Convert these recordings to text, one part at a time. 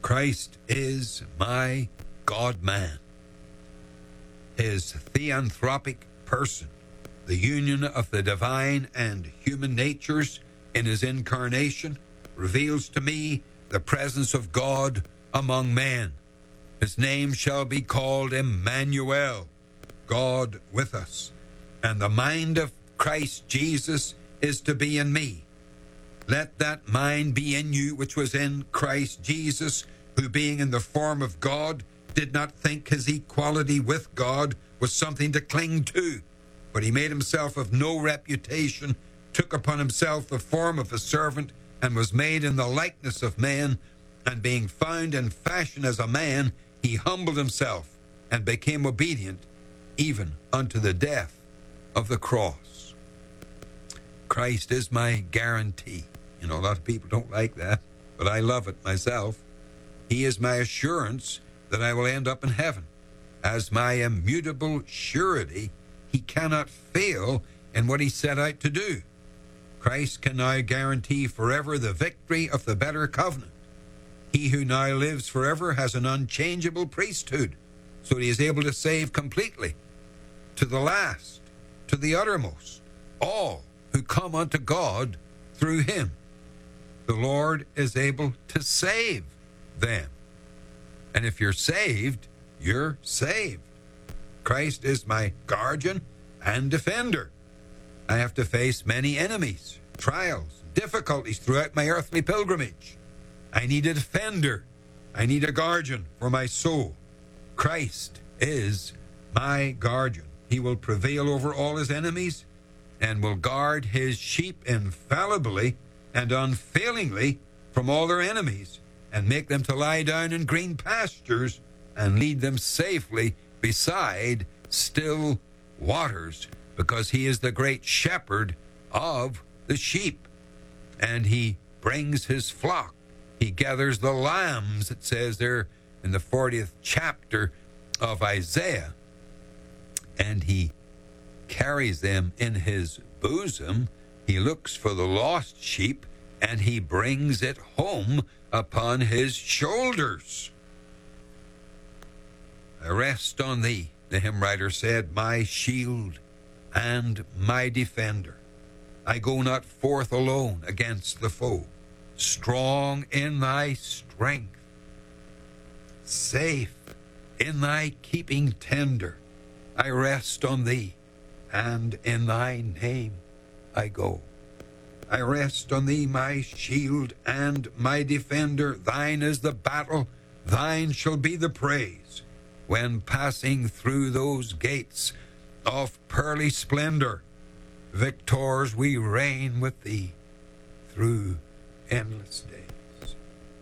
Christ is my God-man. His theanthropic person, the union of the divine and human natures in his incarnation, reveals to me the presence of God among men. His name shall be called Emmanuel, God with us. And the mind of Christ Jesus is to be in me. Let that mind be in you which was in Christ Jesus, who being in the form of God, did not think his equality with God was something to cling to, but he made himself of no reputation, took upon himself the form of a servant, and was made in the likeness of man, and being found in fashion as a man, he humbled himself and became obedient even unto the death of the cross. Christ is my guarantee. You know, a lot of people don't like that, but I love it myself. He is my assurance that I will end up in heaven. As my immutable surety, he cannot fail in what he set out to do. Christ can now guarantee forever the victory of the better covenant. He who now lives forever has an unchangeable priesthood, so he is able to save completely, to the last, to the uttermost, all who come unto God through him. The Lord is able to save them. And if you're saved, you're saved. Christ is my guardian and defender. I have to face many enemies, trials, difficulties throughout my earthly pilgrimage. I need a defender. I need a guardian for my soul. Christ is my guardian. He will prevail over all his enemies and will guard his sheep infallibly and unfailingly from all their enemies, and make them to lie down in green pastures, and lead them safely beside still waters, because he is the great shepherd of the sheep, and he brings his flock. He gathers the lambs, it says there in the 40th chapter of Isaiah, and he carries them in his bosom. He looks for the lost sheep, and he brings it home upon his shoulders. I rest on thee, the hymn writer said, my shield and my defender. I go not forth alone against the foe, strong in thy strength, safe in thy keeping tender. I rest on thee, and in thy name I go. I rest on thee, my shield and my defender. Thine is the battle, thine shall be the praise, when passing through those gates of pearly splendor. Victors, we reign with thee through endless days.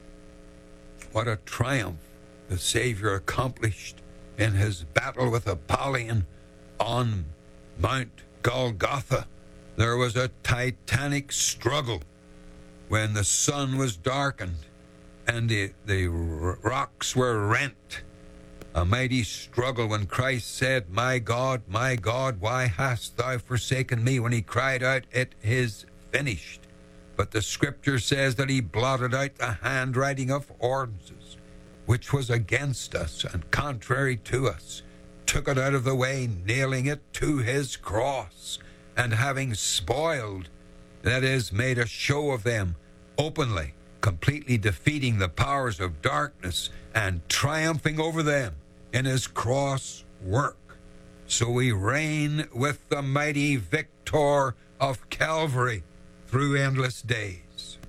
What a triumph the Savior accomplished in his battle with Apollyon on Mount Golgotha. There was a titanic struggle when the sun was darkened and the rocks were rent. A mighty struggle when Christ said, my God, why hast thou forsaken me? When he cried out, it is finished. But the scripture says that he blotted out the handwriting of ordinances, which was against us and contrary to us, took it out of the way, nailing it to his cross, and having spoiled, that is, made a show of them openly, completely defeating the powers of darkness and triumphing over them in his cross work. So we reign with the mighty victor of Calvary through endless days.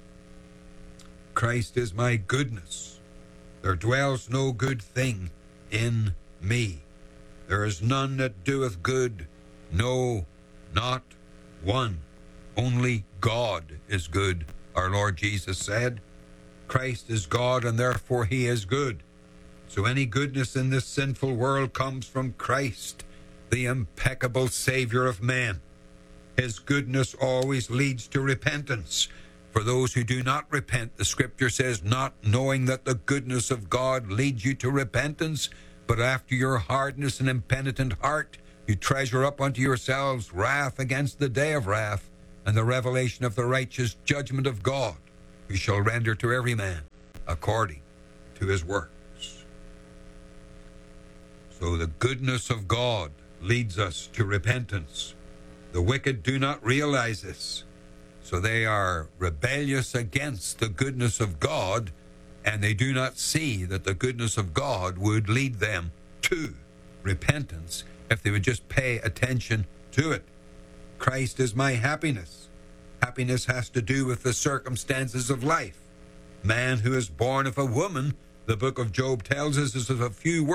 Christ is my goodness. There dwells no good thing in me. There is none that doeth good, no, not one. Only God is good, our Lord Jesus said. Christ is God, and therefore he is good. So any goodness in this sinful world comes from Christ, the impeccable Savior of men. His goodness always leads to repentance. For those who do not repent, the scripture says, not knowing that the goodness of God leads you to repentance, but after your hardness and impenitent heart, you treasure up unto yourselves wrath against the day of wrath, and the revelation of the righteous judgment of God, who shall render to every man according to his works. So the goodness of God leads us to repentance. The wicked do not realize this. So they are rebellious against the goodness of God, and they do not see that the goodness of God would lead them to repentance if they would just pay attention to it. Christ is my happiness. Happiness has to do with the circumstances of life. Man who is born of a woman, the book of Job tells us, is of a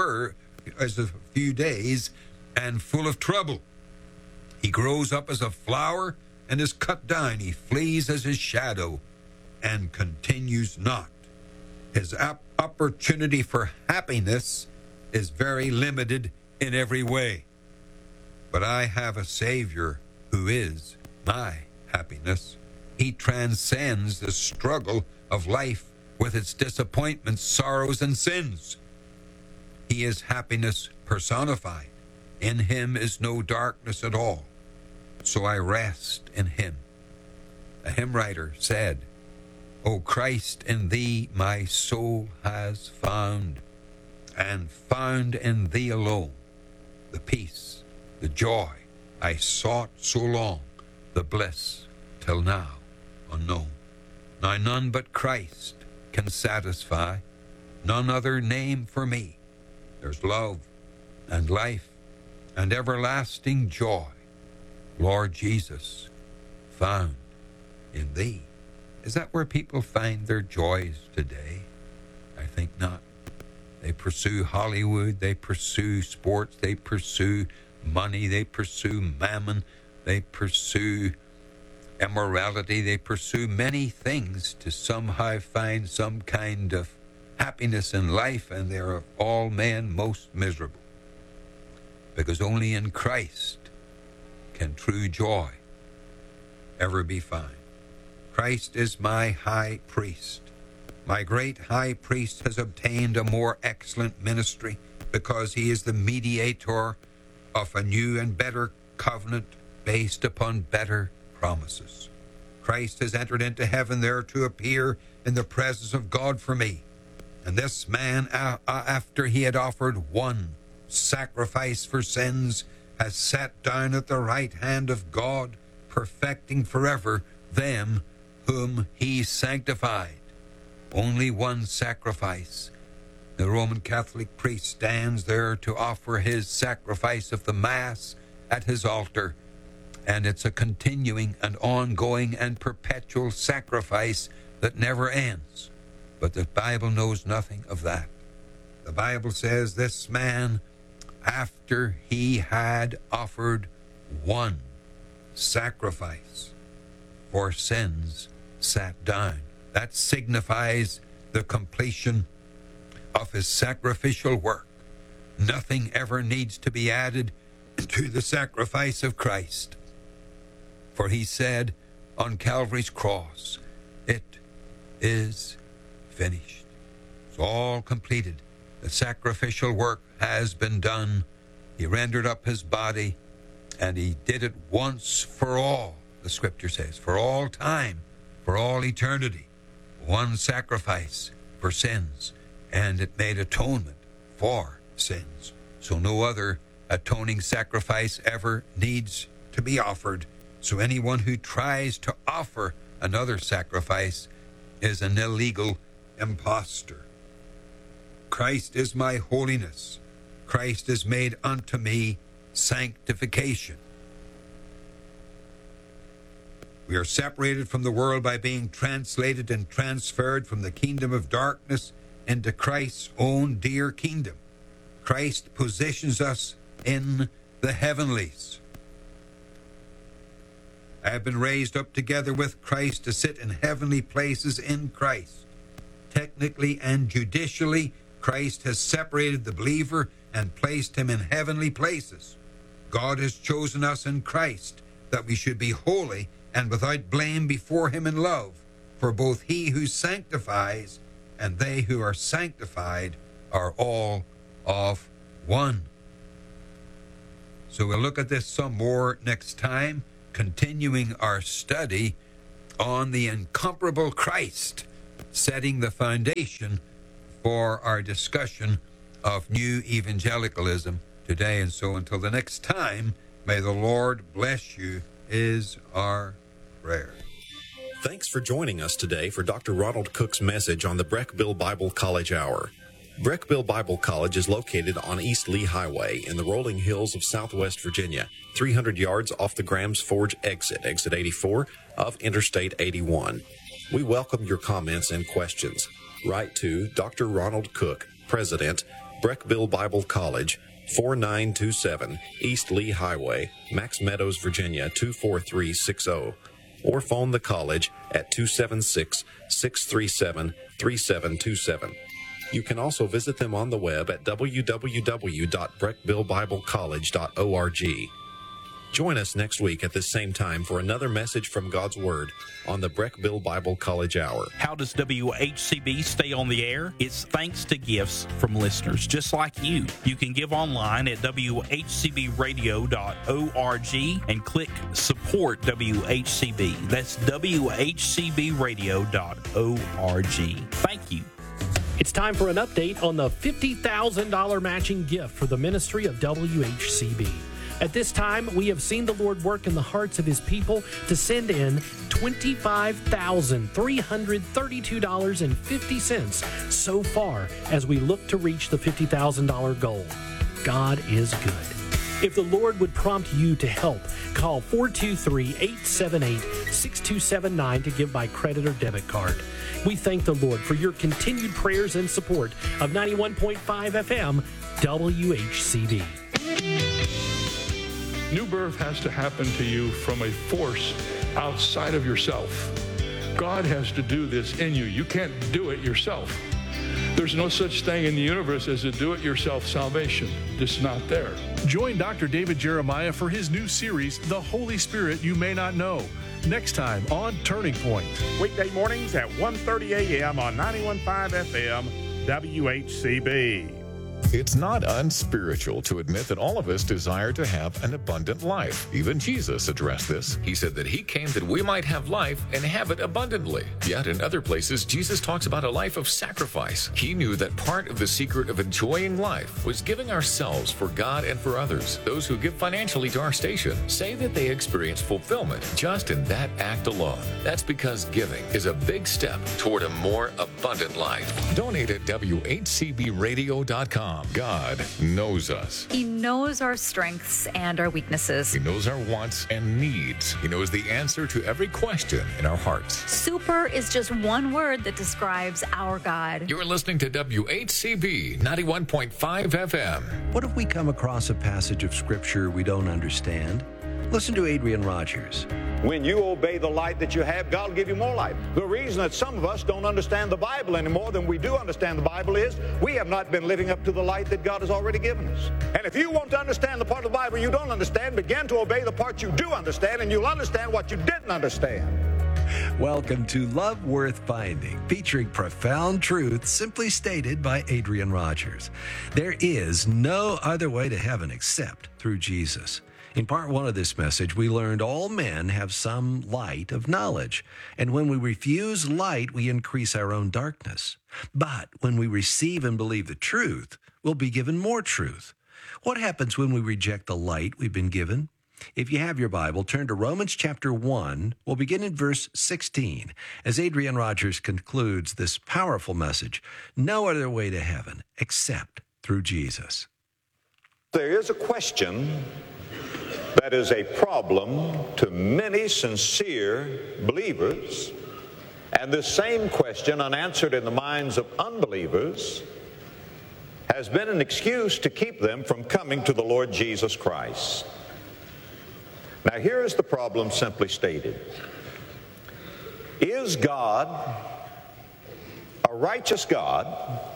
few days and full of trouble. He grows up as a flower and is cut down. He flees as his shadow and continues not. His opportunity for happiness is very limited in every way. But I have a Savior who is my happiness. He transcends the struggle of life with its disappointments, sorrows, and sins. He is happiness personified. In him is no darkness at all. So I rest in him. A hymn writer said, O Christ, in thee my soul has found, and found in thee alone the peace, the joy I sought so long, the bliss till now unknown. Now none but Christ can satisfy, none other name for me. There's love and life and everlasting joy, Lord Jesus, found in thee. Is that where people find their joys today? I think not. They pursue Hollywood, they pursue sports, they pursue money, they pursue mammon, they pursue immorality, they pursue many things to somehow find some kind of happiness in life, and they're of all men most miserable. Because only in Christ can true joy ever be found. Christ is my high priest. My great high priest has obtained a more excellent ministry because he is the mediator of a new and better covenant based upon better promises. Christ has entered into heaven there to appear in the presence of God for me. And this man, after he had offered one sacrifice for sins, has sat down at the right hand of God, perfecting forever them whom he sanctified. Only one sacrifice. The Roman Catholic priest stands there to offer his sacrifice of the Mass at his altar, and it's a continuing and ongoing and perpetual sacrifice that never ends. But the Bible knows nothing of that. The Bible says this man, after he had offered one sacrifice for sins, sat down. That signifies the completion of his sacrificial work. Nothing ever needs to be added to the sacrifice of Christ. For he said on Calvary's cross, it is finished. It's all completed. The sacrificial work has been done. He rendered up his body, and he did it once for all, the scripture says, for all time, for all eternity. One sacrifice for sins, and it made atonement for sins. So no other atoning sacrifice ever needs to be offered. So anyone who tries to offer another sacrifice is an illegal impostor. Christ is my holiness. Christ is made unto me sanctification. We are separated from the world by being translated and transferred from the kingdom of darkness into Christ's own dear kingdom. Christ positions us in the heavenlies. I have been raised up together with Christ to sit in heavenly places in Christ. Technically and judicially, Christ has separated the believer and placed him in heavenly places. God has chosen us in Christ that we should be holy and without blame before him in love. For both he who sanctifies and they who are sanctified are all of one. So we'll look at this some more next time, continuing our study on the incomparable Christ, setting the foundation for our discussion of new evangelicalism today. And so until the next time, may the Lord bless you, is our prayer. Thanks for joining us today for Dr. Ronald Cook's message on the Breckville Bible College Hour. Breckville Bible College is located on East Lee Highway in the rolling hills of Southwest Virginia, 300 yards off the Graham's Forge exit 84 of Interstate 81. We welcome your comments and questions. Write to Dr. Ronald Cook, President, Breckville Bible College, 4927 East Lee Highway, Max Meadows, Virginia 24360. Or phone the college at 276-637-3727. You can also visit them on the web at www.breckvillebiblecollege.org. Join us next week at this same time for another message from God's Word on the Breckville Bible College Hour. How does WHCB stay on the air? It's thanks to gifts from listeners just like you. You can give online at WHCBradio.org and click Support WHCB. That's WHCBradio.org. Thank you. It's time for an update on the $50,000 matching gift for the ministry of WHCB. At this time, we have seen the Lord work in the hearts of His people to send in $25,332.50 so far as we look to reach the $50,000 goal. God is good. If the Lord would prompt you to help, call 423-878-6279 to give by credit or debit card. We thank the Lord for your continued prayers and support of 91.5 FM WHCB. New birth has to happen to you from a force outside of yourself. God has to do this in you. You can't do it yourself. There's no such thing in the universe as a do-it-yourself salvation. It's not there. Join Dr. David Jeremiah for his new series, The Holy Spirit You May Not Know, next time on Turning Point. Weekday mornings at 1:30 a.m. on 91.5 FM WHCB. It's not unspiritual to admit that all of us desire to have an abundant life. Even Jesus addressed this. He said that He came that we might have life and have it abundantly. Yet in other places, Jesus talks about a life of sacrifice. He knew that part of the secret of enjoying life was giving ourselves for God and for others. Those who give financially to our station say that they experience fulfillment just in that act alone. That's because giving is a big step toward a more abundant life. Donate at WHCBradio.com. God knows us. He knows our strengths and our weaknesses. He knows our wants and needs. He knows the answer to every question in our hearts. Super is just one word that describes our God. You're listening to WHCB 91.5 FM. What if we come across a passage of Scripture we don't understand? Listen to Adrian Rogers. When you obey the light that you have, God will give you more light. The reason that some of us don't understand the Bible any more than we do understand the Bible is we have not been living up to the light that God has already given us. And if you want to understand the part of the Bible you don't understand, begin to obey the part you do understand, and you'll understand what you didn't understand. Welcome to Love Worth Finding, featuring profound truth simply stated by Adrian Rogers. There is no other way to heaven except through Jesus. In part one of this message, we learned all men have some light of knowledge. And when we refuse light, we increase our own darkness. But when we receive and believe the truth, we'll be given more truth. What happens when we reject the light we've been given? If you have your Bible, turn to Romans chapter 1. We'll begin in verse 16. As Adrian Rogers concludes this powerful message, no other way to heaven except through Jesus. There is a question that is a problem to many sincere believers, and this same question, unanswered in the minds of unbelievers, has been an excuse to keep them from coming to the Lord Jesus Christ. Now, here is the problem simply stated. Is God a righteous God?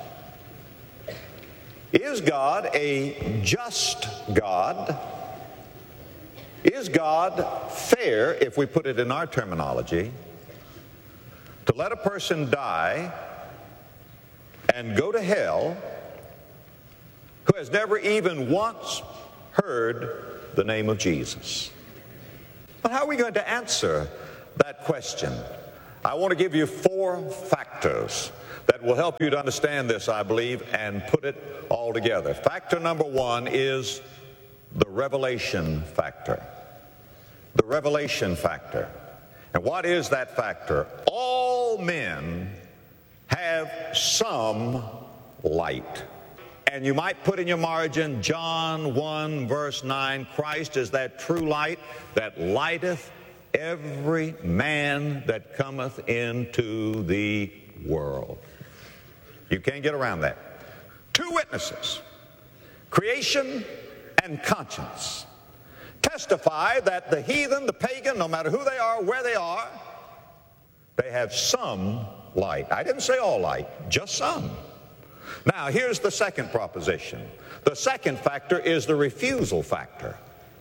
Is God a just God? Is God fair, if we put it in our terminology, to let a person die and go to hell who has never even once heard the name of Jesus? But how are we going to answer that question? I want to give you 4 factors. that will help you to understand this, I believe, and put it all together. Factor number one is the revelation factor. The revelation factor. And what is that factor? All men have some light. And you might put in your margin John 1 verse 9, Christ is that true light that lighteth every man that cometh into the world. You can't get around that. Two witnesses, creation and conscience, testify that the heathen, the pagan, no matter who they are, where they are, they have some light. I didn't say all light, just some. Now, here's the second proposition. The second factor is the refusal factor.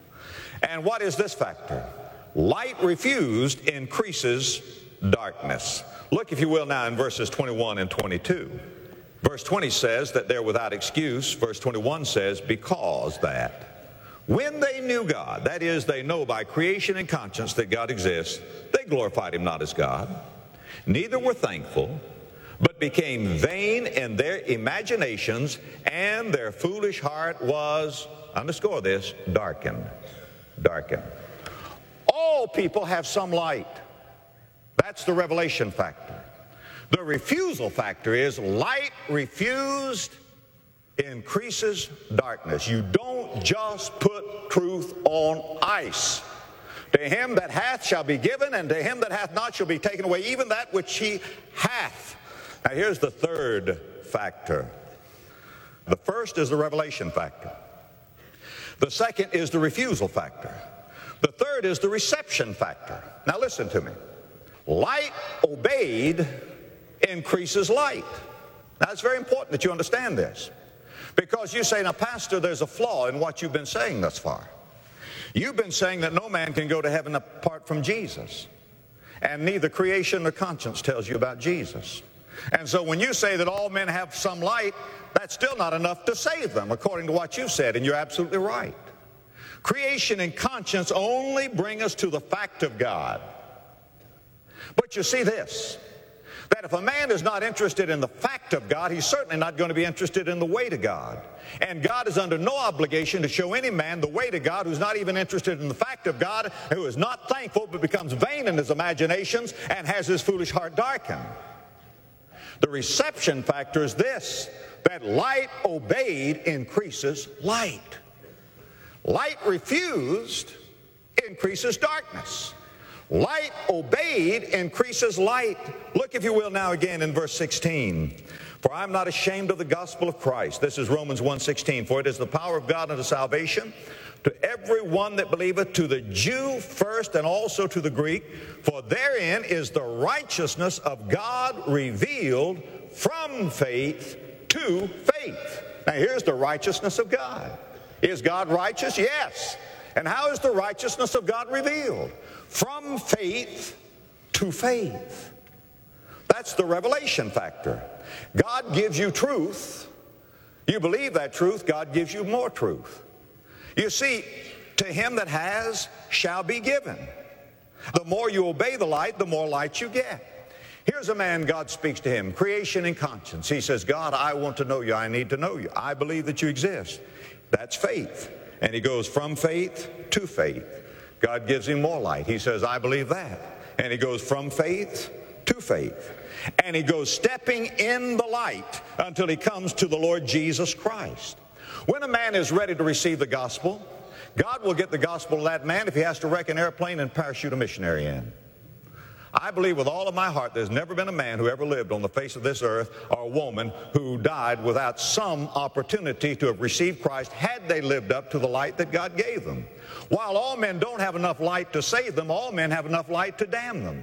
And what is this factor? Light refused increases darkness. Look, if you will, now in verses 21 and 22. Verse 20 says that they're without excuse. Verse 21 says, because that when they knew God, that is, they know by creation and conscience that God exists, they glorified him not as God, neither were thankful, but became vain in their imaginations, and their foolish heart was, underscore this, darkened. Darkened. All people have some light. That's the revelation factor. The refusal factor is light refused increases darkness. You don't just put truth on ice. To him that hath shall be given, and to him that hath not shall be taken away even that which he hath. Now here's the third factor. The first is the revelation factor. The second is the refusal factor. The third is the reception factor. Now listen to me. Light obeyed increases light. Now it's very important that you understand this. Because you say, now Pastor, there's a flaw in what you've been saying thus far. You've been saying that no man can go to heaven apart from Jesus. And neither creation nor conscience tells you about Jesus. And so when you say that all men have some light, that's still not enough to save them, according to what you've said, and you're absolutely right. Creation and conscience only bring us to the fact of God. But you see this, that if a man is not interested in the fact of God, he's certainly not going to be interested in the way to God. And God is under no obligation to show any man the way to God who's not even interested in the fact of God, who is not thankful but becomes vain in his imaginations and has his foolish heart darkened. The reception factor is this, that light obeyed increases light. Light refused increases darkness. Light obeyed increases light. Look, if you will, now again in verse 16. For I am not ashamed of the gospel of Christ. This is Romans 1:16. For it is the power of God unto salvation to every one that believeth, to the Jew first and also to the Greek. For therein is the righteousness of God revealed from faith to faith. Now here's the righteousness of God. Is God righteous? Yes. And how is the righteousness of God revealed? From faith to faith. That's the revelation factor. God gives you truth. You believe that truth, God gives you more truth. You see, to him that has shall be given. The more you obey the light, the more light you get. Here's a man, God speaks to him, creation and conscience. He says, God, I want to know you. I need to know you. I believe that you exist. That's faith. And he goes from faith to faith. God gives him more light. He says, I believe that. And he goes from faith to faith. And he goes stepping in the light until he comes to the Lord Jesus Christ. When a man is ready to receive the gospel, God will get the gospel to that man if he has to wreck an airplane and parachute a missionary in. I believe with all of my heart there's never been a man who ever lived on the face of this earth, or a woman who died without some opportunity to have received Christ had they lived up to the light that God gave them. While all men don't have enough light to save them, all men have enough light to damn them.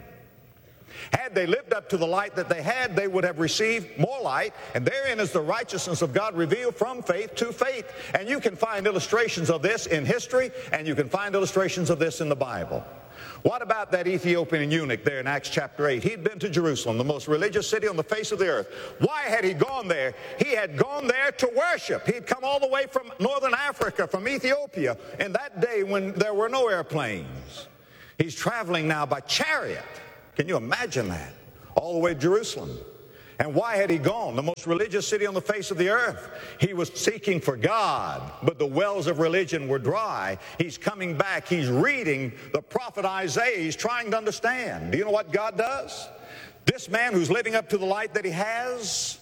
Had they lived up to the light that they had, they would have received more light, and therein is the righteousness of God revealed from faith to faith. And you can find illustrations of this in history, and you can find illustrations of this in the Bible. What about that Ethiopian eunuch there in Acts chapter 8? He'd been to Jerusalem, the most religious city on the face of the earth. Why had he gone there? He had gone there to worship. He'd come all the way from northern Africa, from Ethiopia, in that day when there were no airplanes. He's traveling now by chariot. Can you imagine that? All the way to Jerusalem. And why had he gone? The most religious city on the face of the earth. He was seeking for God, but the wells of religion were dry. He's coming back. He's reading the prophet Isaiah. He's trying to understand. Do you know what God does? This man who's living up to the light that he has,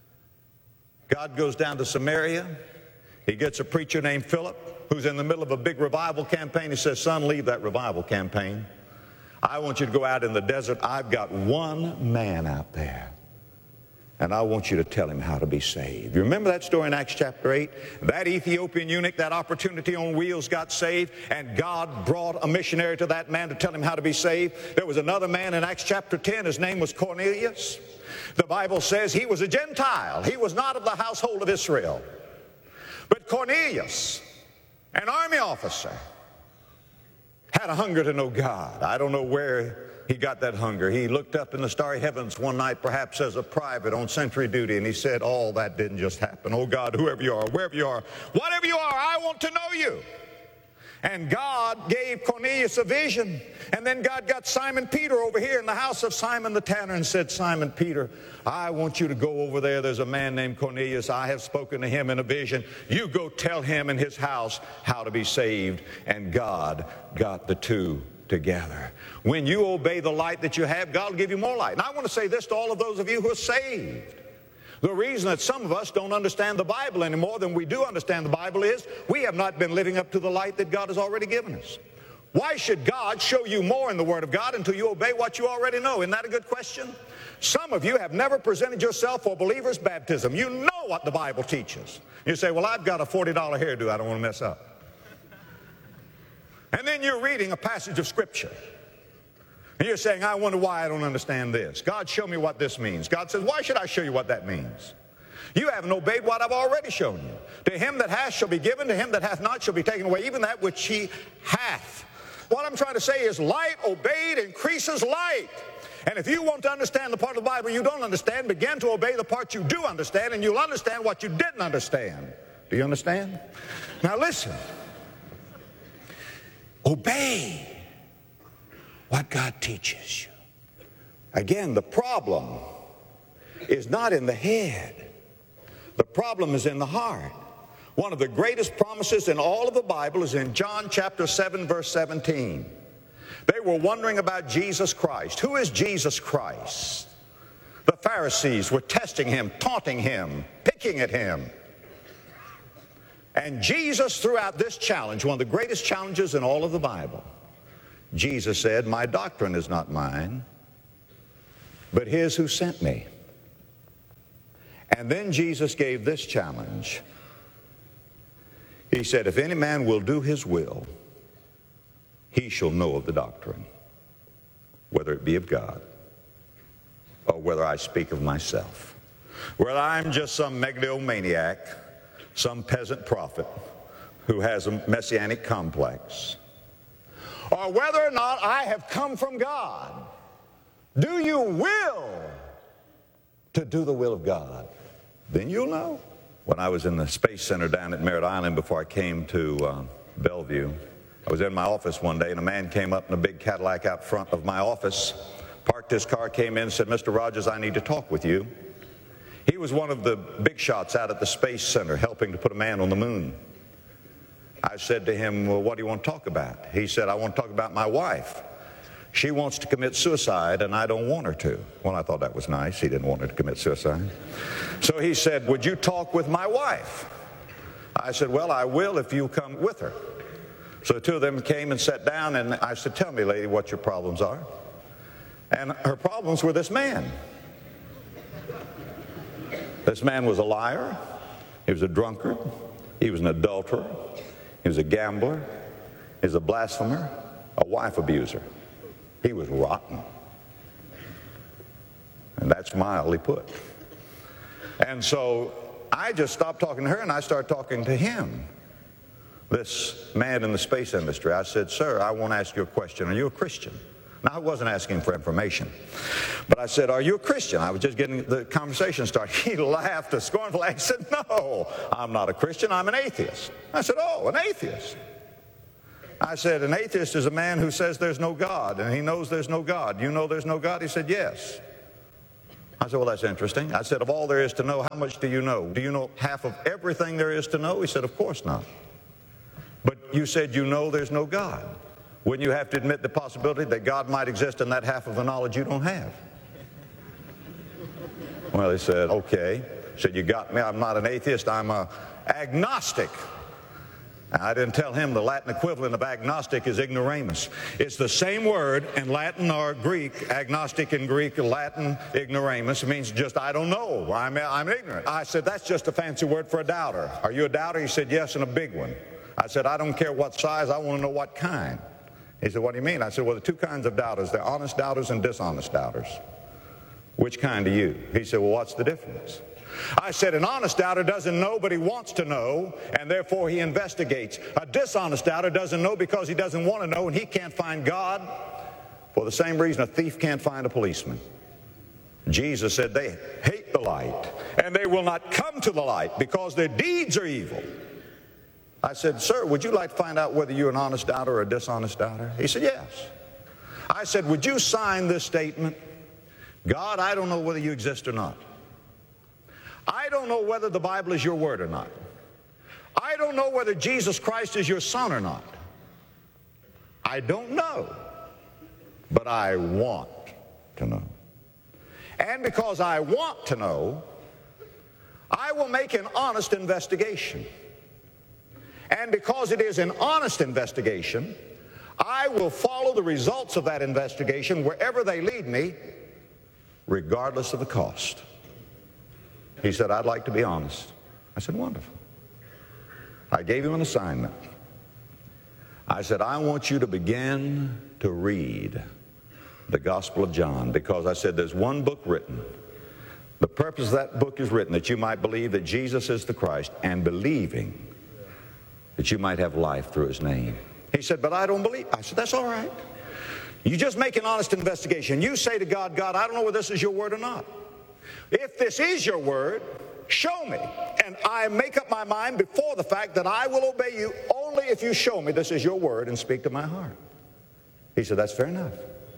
God goes down to Samaria. He gets a preacher named Philip who's in the middle of a big revival campaign. He says, son, leave that revival campaign. I want you to go out in the desert. I've got one man out there, and I want you to tell him how to be saved. You remember that story in Acts chapter 8? That Ethiopian eunuch, that opportunity on wheels, got saved, and God brought a missionary to that man to tell him how to be saved. There was another man in Acts chapter 10. His name was Cornelius. The Bible says he was a Gentile. He was not of the household of Israel. But Cornelius, an army officer, had a hunger to know God. I don't know where he got that hunger. He looked up in the starry heavens one night, perhaps as a private on sentry duty, and he said, all that didn't just happen. Oh God, whoever you are, wherever you are, whatever you are, I want to know you. And God gave Cornelius a vision. And then God got Simon Peter over here in the house of Simon the tanner and said, Simon Peter, I want you to go over there. There's a man named Cornelius. I have spoken to him in a vision. You go tell him in his house how to be saved. And God got the two together. When you obey the light that you have, God will give you more light. And I want to say this to all of those of you who are saved. The reason that some of us don't understand the Bible any more than we do understand the Bible is we have not been living up to the light that God has already given us. Why should God show you more in the Word of God until you obey what you already know? Isn't that a good question? Some of you have never presented yourself for believer's baptism. You know what the Bible teaches. You say, well, I've got a $40 hairdo. I don't want to mess up. And then you're reading a passage of Scripture. And you're saying, I wonder why I don't understand this. God, show me what this means. God says, why should I show you what that means? You haven't obeyed what I've already shown you. To him that hath shall be given, to him that hath not shall be taken away, even that which he hath. What I'm trying to say is light obeyed increases light. And if you want to understand the part of the Bible you don't understand, begin to obey the part you do understand, and you'll understand what you didn't understand. Do you understand? Now listen. Obey what God teaches you. Again, the problem is not in the head. The problem is in the heart. One of the greatest promises in all of the Bible is in John chapter 7, verse 17. They were wondering about Jesus Christ. Who is Jesus Christ? The Pharisees were testing him, taunting him, picking at him. And Jesus threw out this challenge, one of the greatest challenges in all of the Bible. Jesus said, my doctrine is not mine, but his who sent me. And then Jesus gave this challenge. He said, if any man will do his will, he shall know of the doctrine, whether it be of God or whether I speak of myself. Whether I'm just some megalomaniac, some peasant prophet who has a messianic complex, or whether or not I have come from God. Do you will to do the will of God? Then you'll know. When I was in the Space Center down at Merritt Island before I came to Bellevue, I was in my office one day and a man came up in a big Cadillac out front of my office, parked his car, came in and said, Mr. Rogers, I need to talk with you. He was one of the big shots out at the Space Center helping to put a man on the moon. I said to him, well, what do you want to talk about? He said, I want to talk about my wife. She wants to commit suicide, and I don't want her to. Well, I thought that was nice. He didn't want her to commit suicide. So he said, would you talk with my wife? I said, well, I will if you come with her. So the two of them came and sat down, and I said, tell me, lady, what your problems are. And her problems were this man. This man was a liar. He was a drunkard. He was an adulterer. He was a gambler. He was a blasphemer, a wife abuser. He was rotten. And that's mildly put. And so I just stopped talking to her and I started talking to him, this man in the space industry. I said, sir, I want to ask you a question. Are you a Christian? Now, I wasn't asking for information, but I said, are you a Christian? I was just getting the conversation started. He laughed a scornful laugh. He said, no, I'm not a Christian. I'm an atheist. I said, oh, an atheist. I said, an atheist is a man who says there's no God, and he knows there's no God. You know there's no God? He said, yes. I said, well, that's interesting. I said, of all there is to know, how much do you know? Do you know half of everything there is to know? He said, of course not. But you said you know there's no God. Wouldn't you have to admit the possibility that God might exist in that half of the knowledge you don't have? Well, he said, okay. He said, you got me. I'm not an atheist. I'm an agnostic. I didn't tell him the Latin equivalent of agnostic is ignoramus. It's the same word in Latin or Greek, agnostic in Greek, Latin, ignoramus. It means just I don't know. I'm ignorant. I said, that's just a fancy word for a doubter. Are you a doubter? He said, yes, and a big one. I said, I don't care what size. I want to know what kind. He said, what do you mean? I said, well, there are two kinds of doubters. There are honest doubters and dishonest doubters. Which kind are you? He said, well, what's the difference? I said, an honest doubter doesn't know, but he wants to know, and therefore he investigates. A dishonest doubter doesn't know because he doesn't want to know, and he can't find God for the same reason a thief can't find a policeman. Jesus said they hate the light, and they will not come to the light because their deeds are evil. I said, sir, would you like to find out whether you're an honest doubter or a dishonest doubter? He said, yes. I said, would you sign this statement? God, I don't know whether you exist or not. I don't know whether the Bible is your word or not. I don't know whether Jesus Christ is your son or not. I don't know, but I want to know. And because I want to know, I will make an honest investigation. And because it is an honest investigation, I will follow the results of that investigation wherever they lead me, regardless of the cost. He said, I'd like to be honest. I said, wonderful. I gave him an assignment. I said, I want you to begin to read the Gospel of John, because I said there's one book written. The purpose of that book is written that you might believe that Jesus is the Christ, and believing that you might have life through his name. He said, but I don't believe. I said, that's all right. You just make an honest investigation. You say to God, God, I don't know whether this is your word or not. If this is your word, show me. And I make up my mind before the fact that I will obey you only if you show me this is your word and speak to my heart. He said, that's fair enough.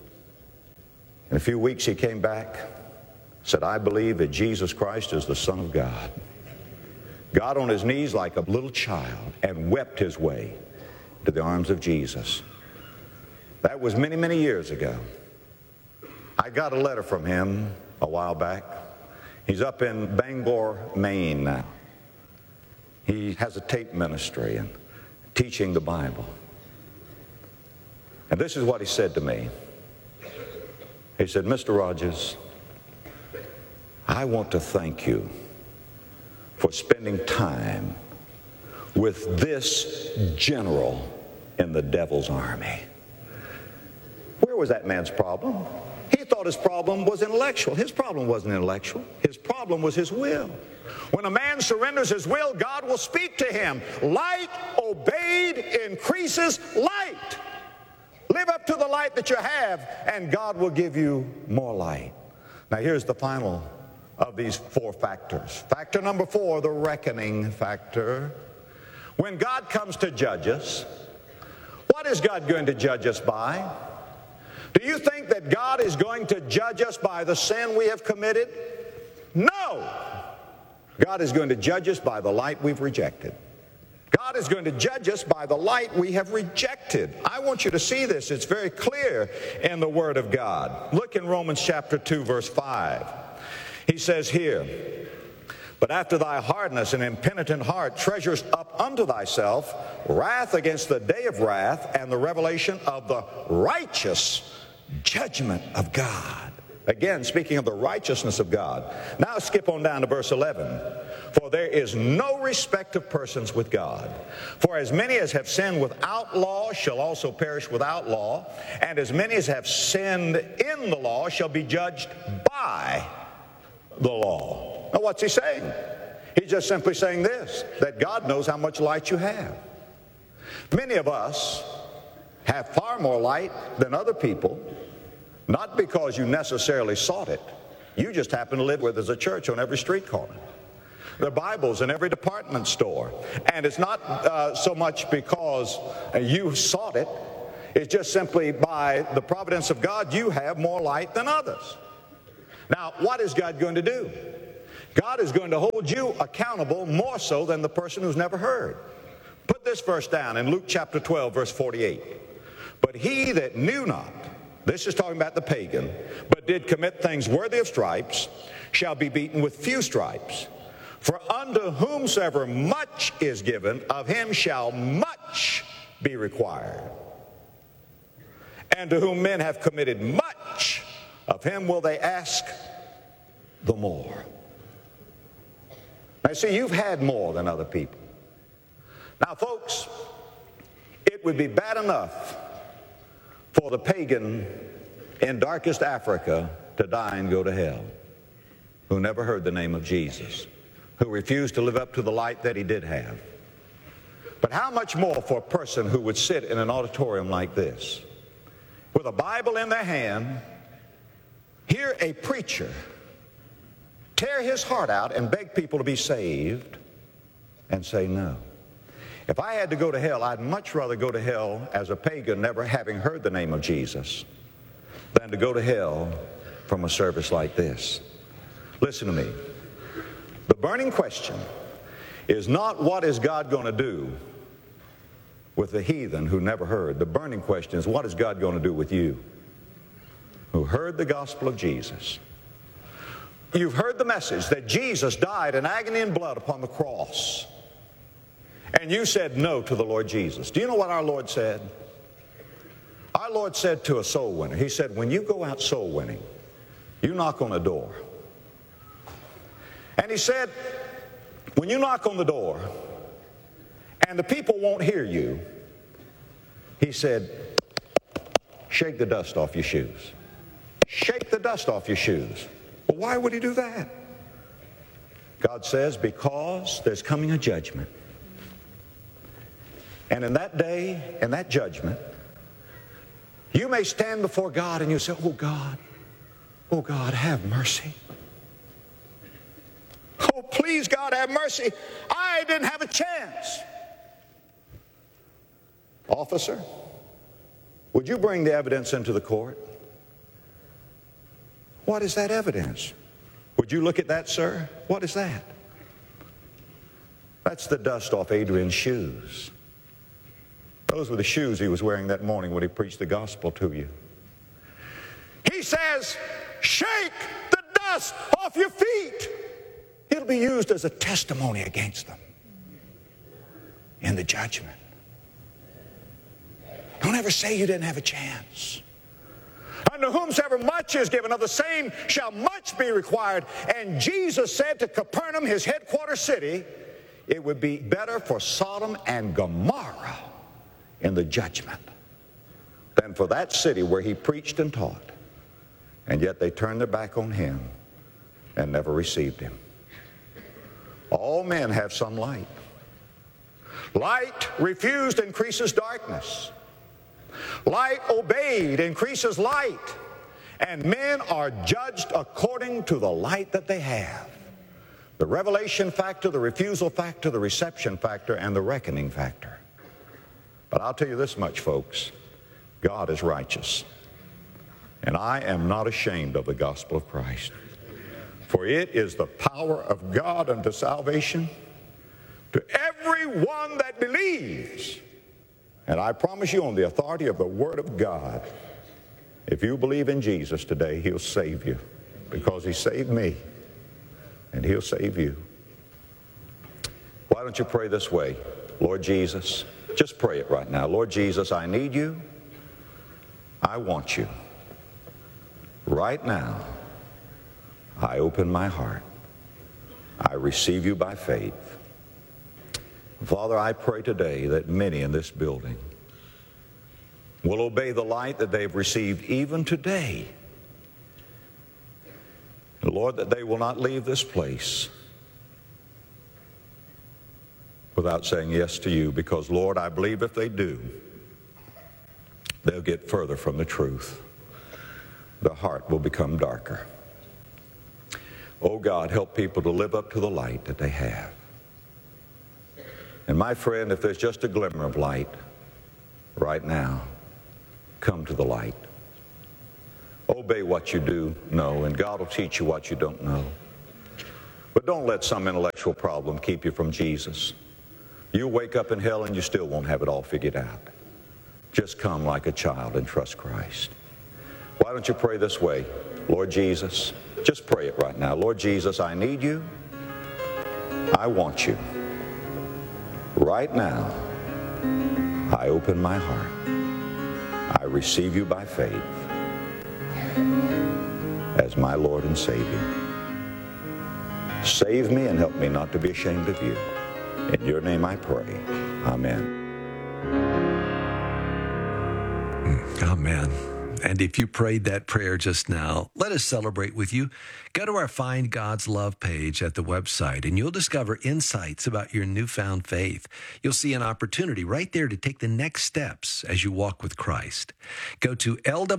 In a few weeks he came back, said, I believe that Jesus Christ is the Son of God. Got on his knees like a little child and wept his way to the arms of Jesus. That was many, many years ago. I got a letter from him a while back. He's up in Bangor, Maine now. He has a tape ministry and teaching the Bible. And this is what he said to me. He said, Mr. Rogers, I want to thank you for spending time with this general in the devil's army. Where was that man's problem? He thought his problem was intellectual. His problem wasn't intellectual. His problem was his will. When a man surrenders his will, God will speak to him. Light obeyed increases light. Live up to the light that you have, and God will give you more light. Now here's the final of these four factors. Factor number 4, the reckoning factor. When God comes to judge us, what is God going to judge us by? Do you think that God is going to judge us by the sin we have committed? No! God is going to judge us by the light we've rejected. God is going to judge us by the light we have rejected. I want you to see this. It's very clear in the Word of God. Look in Romans chapter 2, verse 5. He says here, but after thy hardness and impenitent heart treasures up unto thyself wrath against the day of wrath and the revelation of the righteous judgment of God. Again, speaking of the righteousness of God. Now skip on down to verse 11. For there is no respect of persons with God. For as many as have sinned without law shall also perish without law, and as many as have sinned in the law shall be judged by the law. Now what's he saying? He's just simply saying this, that God knows how much light you have. Many of us have far more light than other people, not because you necessarily sought it. You just happen to live where there's a church on every street corner. There are Bibles in every department store. And it's not so much because you sought it. It's just simply by the providence of God, you have more light than others. Now, what is God going to do? God is going to hold you accountable more so than the person who's never heard. Put this verse down in Luke chapter 12, verse 48. But he that knew not, this is talking about the pagan, but did commit things worthy of stripes, shall be beaten with few stripes. For unto whomsoever much is given, of him shall much be required. And to whom men have committed much, of him will they ask the more. Now see, you've had more than other people. Now folks, it would be bad enough for the pagan in darkest Africa to die and go to hell, who never heard the name of Jesus, who refused to live up to the light that he did have. But how much more for a person who would sit in an auditorium like this, with a Bible in their hand, hear a preacher tear his heart out and beg people to be saved, and say no. If I had to go to hell, I'd much rather go to hell as a pagan, never having heard the name of Jesus, than to go to hell from a service like this. Listen to me. The burning question is not what is God going to do with the heathen who never heard. The burning question is what is God going to do with you who heard the gospel of Jesus? You've heard the message that Jesus died in agony and blood upon the cross, and you said no to the Lord Jesus. Do you know what our Lord said? Our Lord said to a soul winner, he said, when you go out soul winning, you knock on a door. And he said, when you knock on the door and the people won't hear you, he said, shake the dust off your shoes. Shake the dust off your shoes. Well, why would he do that? God says, because there's coming a judgment. And in that day, in that judgment, you may stand before God and you say, oh God, have mercy. Oh, please, God, have mercy. I didn't have a chance. Officer, would you bring the evidence into the court? What is that evidence? Would you look at that, sir? What is that? That's the dust off Adrian's shoes. Those were the shoes he was wearing that morning when he preached the gospel to you. He says, shake the dust off your feet. It'll be used as a testimony against them in the judgment. Don't ever say you didn't have a chance. Unto whomsoever much is given, of the same shall much be required. And Jesus said to Capernaum, his headquarters city, it would be better for Sodom and Gomorrah in the judgment than for that city where he preached and taught. And yet they turned their back on him and never received him. All men have some light. Light refused increases darkness. Light obeyed increases light. And men are judged according to the light that they have. The revelation factor, the refusal factor, the reception factor, and the reckoning factor. But I'll tell you this much, folks. God is righteous. And I am not ashamed of the gospel of Christ. For it is the power of God unto salvation to everyone that believes. And I promise you on the authority of the Word of God, if you believe in Jesus today, He'll save you. Because He saved me. And He'll save you. Why don't you pray this way? Lord Jesus, just pray it right now. Lord Jesus, I need you. I want you. Right now, I open my heart. I receive you by faith. Father, I pray today that many in this building will obey the light that they've received even today. Lord, that they will not leave this place without saying yes to you, because, Lord, I believe if they do, they'll get further from the truth. Their heart will become darker. Oh, God, help people to live up to the light that they have. And my friend, if there's just a glimmer of light right now, come to the light. Obey what you do know, and God will teach you what you don't know. But don't let some intellectual problem keep you from Jesus. You'll wake up in hell and you still won't have it all figured out. Just come like a child and trust Christ. Why don't you pray this way? Lord Jesus, just pray it right now. Lord Jesus, I need you. I want you. Right now, I open my heart. I receive you by faith as my Lord and Savior. Save me and help me not to be ashamed of you. In your name I pray. Amen. Amen. And if you prayed that prayer just now, let us celebrate with you. Go to our Find God's Love page at the website, and you'll discover insights about your newfound faith. You'll see an opportunity right there to take the next steps as you walk with Christ. Go to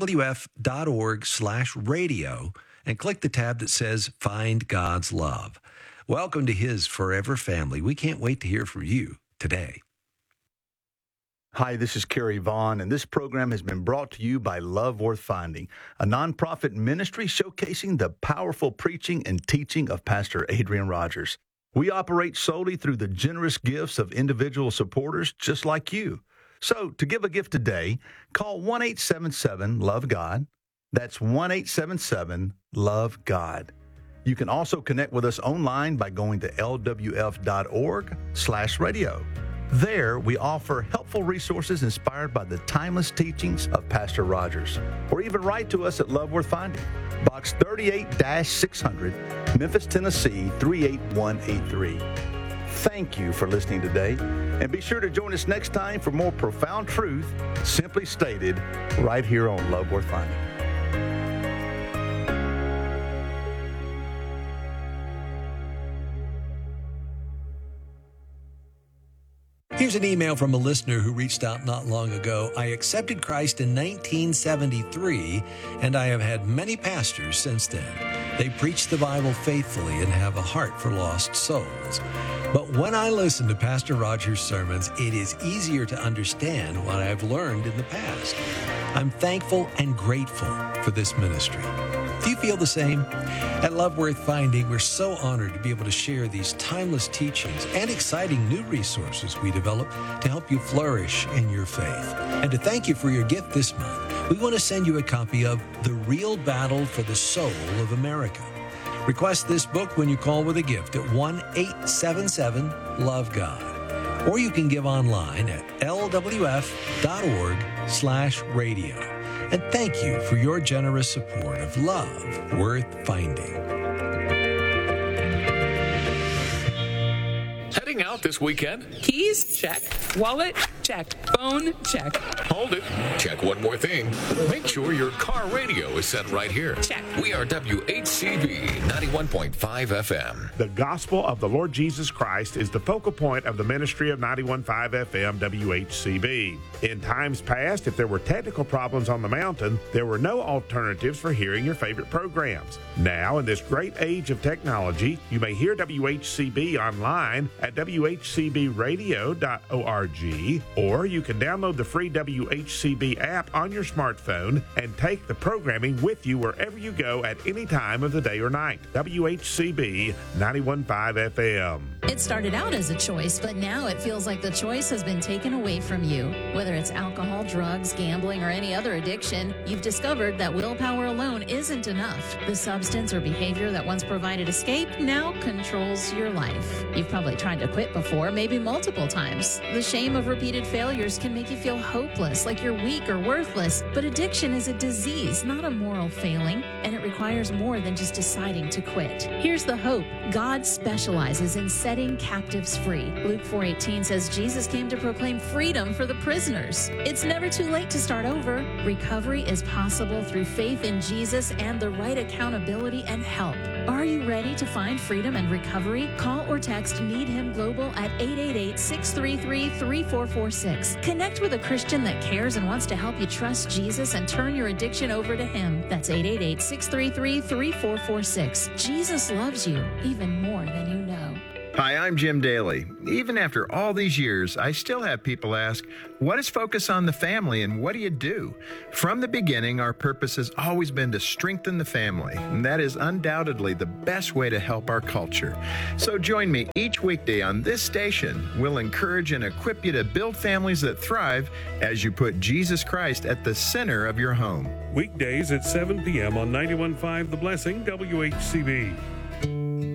lwf.org/radio and click the tab that says Find God's Love. Welcome to His forever family. We can't wait to hear from you today. Hi, this is Kerry Vaughn, and this program has been brought to you by Love Worth Finding, a nonprofit ministry showcasing the powerful preaching and teaching of Pastor Adrian Rogers. We operate solely through the generous gifts of individual supporters just like you. So, to give a gift today, call 1-877-LOVE-GOD. That's 1-877-LOVE-GOD. You can also connect with us online by going to lwf.org/radio. There, we offer helpful resources inspired by the timeless teachings of Pastor Rogers. Or even write to us at Love Worth Finding, Box 38-600, Memphis, Tennessee 38183. Thank you for listening today, and be sure to join us next time for more profound truth, simply stated, right here on Love Worth Finding. Here's an email from a listener who reached out not long ago. I accepted Christ in 1973, and I have had many pastors since then. They preach the Bible faithfully and have a heart for lost souls. But when I listen to Pastor Rogers' sermons, it is easier to understand what I've learned in the past. I'm thankful and grateful for this ministry. Do you feel the same? At Love Worth Finding, we're so honored to be able to share these timeless teachings and exciting new resources we develop to help you flourish in your faith. And to thank you for your gift this month, we want to send you a copy of The Real Battle for the Soul of America. Request this book when you call with a gift at 1-877-LOVE-GOD. Or you can give online at lwf.org/radio. And thank you for your generous support of Love Worth Finding. Heading out this weekend? Keys? Check. Wallet? Check. Phone? Check. Hold it. Check one more thing. Make sure your car radio is set right here. Check. We are WHCB 91.5 FM. The gospel of the Lord Jesus Christ is the focal point of the ministry of 91.5 FM WHCB. In times past, if there were technical problems on the mountain, there were no alternatives for hearing your favorite programs. Now, in this great age of technology, you may hear WHCB online at whcbradio.org, or you can download the free WHCB app on your smartphone and take the programming with you wherever you go at any time of the day or night. WHCB 91.5 FM. It started out as a choice, but now it feels like the choice has been taken away from you. Whether it's alcohol, drugs, gambling, or any other addiction, you've discovered that willpower alone isn't enough. The substance or behavior that once provided escape now controls your life. You've probably tried to quit before, maybe multiple times. The shame of repeated failures can make you feel hopeless, like you're weak or worthless. But addiction is a disease, not a moral failing, and it requires more than just deciding to quit. Here's the hope. God specializes in setting captives free. Luke 4:18 says Jesus came to proclaim freedom for the prisoners. It's never too late to start over. Recovery is possible through faith in Jesus and the right accountability and help. Are you ready to find freedom and recovery? Call or text Need Him Global at 888-633-3446. Connect with a Christian that cares and wants to help you trust Jesus and turn your addiction over to Him. That's 888-633-3446. Jesus loves you even more than you know. Hi, I'm Jim Daly. Even after all these years, I still have people ask, what is Focus on the Family and what do you do? From the beginning, our purpose has always been to strengthen the family, and that is undoubtedly the best way to help our culture. So join me each weekday on this station. We'll encourage and equip you to build families that thrive as you put Jesus Christ at the center of your home. Weekdays at 7 p.m. on 91.5 The Blessing, WHCB.